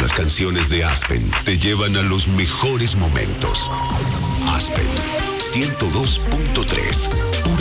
Las canciones de Aspen te llevan a los mejores momentos. Aspen 102.3,